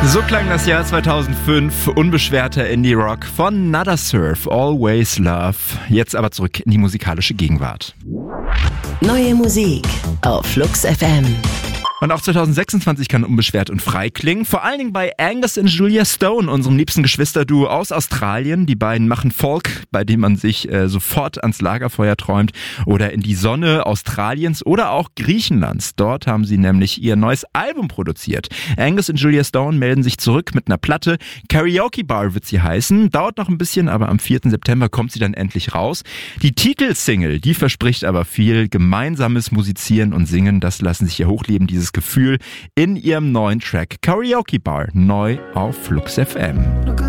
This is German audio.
So klang das Jahr 2005, unbeschwerter Indie-Rock von Nada Surf, Always Love. Jetzt aber zurück in die musikalische Gegenwart. Neue Musik auf Flux FM. Und auch 2026 kann unbeschwert und frei klingen. Vor allen Dingen bei Angus und Julia Stone, unserem liebsten Geschwisterduo aus Australien. Die beiden machen Folk, bei dem man sich sofort ans Lagerfeuer träumt. Oder in die Sonne Australiens oder auch Griechenlands. Dort haben sie nämlich ihr neues Album produziert. Angus und Julia Stone melden sich zurück mit einer Platte. Karaoke Bar wird sie heißen. Dauert noch ein bisschen, aber am 4. September kommt sie dann endlich raus. Die Titelsingle, die verspricht aber viel. Gemeinsames Musizieren und Singen, das lassen sich hier hochleben, dieses Gefühl in ihrem neuen Track Karaoke Bar, neu auf Flux FM.